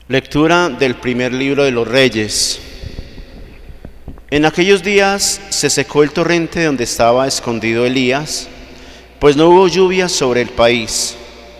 Lectura del primer libro de los Reyes. En aquellos días se secó el torrente donde estaba escondido Elías, pues no hubo lluvia sobre el país.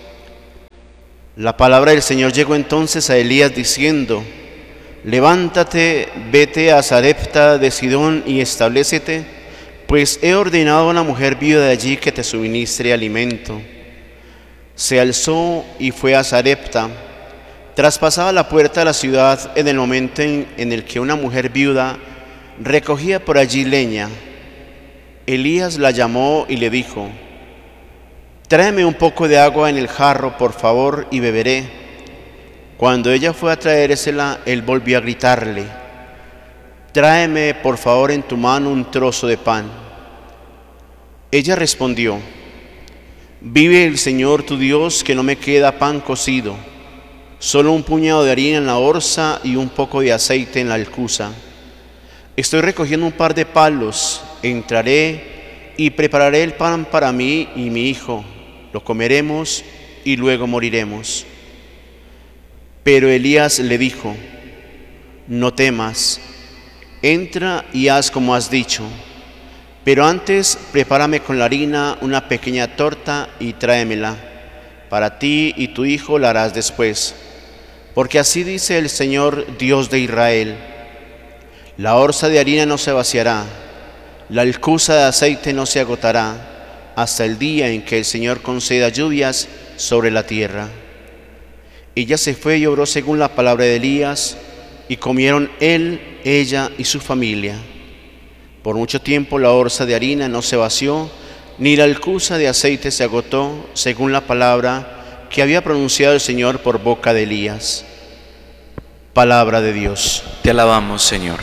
La palabra del Señor llegó entonces a Elías diciendo: levántate, vete a Sarepta de Sidón y establécete, pues he ordenado a una mujer viuda de allí que te suministre alimento. Se alzó y fue a Sarepta. Traspasaba la puerta de la ciudad en el momento en el que una mujer viuda recogía por allí leña. Elías la llamó y le dijo: tráeme un poco de agua en el jarro, por favor, y beberé. Cuando ella fue a traérsela, él volvió a gritarle: tráeme, por favor, en tu mano un trozo de pan. Ella respondió: vive el Señor tu Dios, que no me queda pan cocido, solo un puñado de harina en la orza y un poco de aceite en la alcuza. Estoy recogiendo un par de palos, entraré y prepararé el pan para mí y mi hijo, lo comeremos y luego moriremos. Pero Elías le dijo: no temas, entra y haz como has dicho, pero antes prepárame con la harina una pequeña torta y tráemela. Para ti y tu hijo la harás después. Porque así dice el Señor, Dios de Israel: la orza de harina no se vaciará, la alcuza de aceite no se agotará, hasta el día en que el Señor conceda lluvias sobre la tierra. Ella se fue y obró según la palabra de Elías, y comieron él, ella y su familia. Por mucho tiempo la orza de harina no se vació, ni la alcuza de aceite se agotó, según la palabra que había pronunciado el Señor por boca de Elías. Palabra de Dios. Te alabamos, Señor.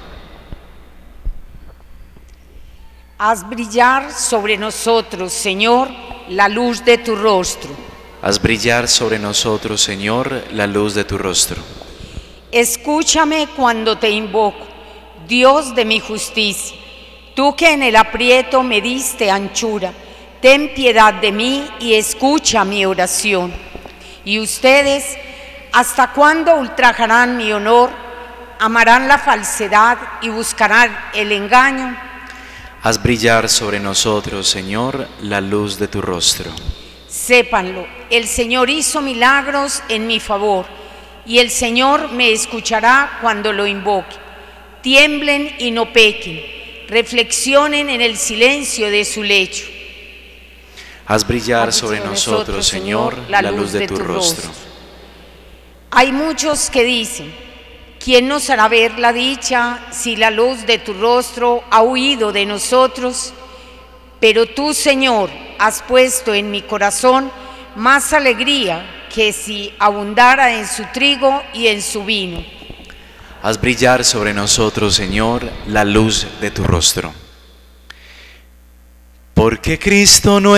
Haz brillar sobre nosotros, Señor, la luz de tu rostro. Haz brillar sobre nosotros, Señor, la luz de tu rostro. Escúchame cuando te invoco, Dios de mi justicia. Tú que en el aprieto me diste anchura, ten piedad de mí y escucha mi oración. Y ustedes, ¿hasta cuándo ultrajarán mi honor? ¿Amarán la falsedad y buscarán el engaño? Haz brillar sobre nosotros, Señor, la luz de tu rostro. Sépanlo, el Señor hizo milagros en mi favor, y el Señor me escuchará cuando lo invoque. Tiemblen y no pequen, reflexionen en el silencio de su lecho. Haz brillar sobre nosotros, Señor, la luz de tu rostro. Hay muchos que dicen: ¿quién nos hará ver la dicha si la luz de tu rostro ha huido de nosotros? Pero tú, Señor, has puesto en mi corazón más alegría que si abundara en su trigo y en su vino. Haz brillar sobre nosotros, Señor, la luz de tu rostro. Porque Cristo no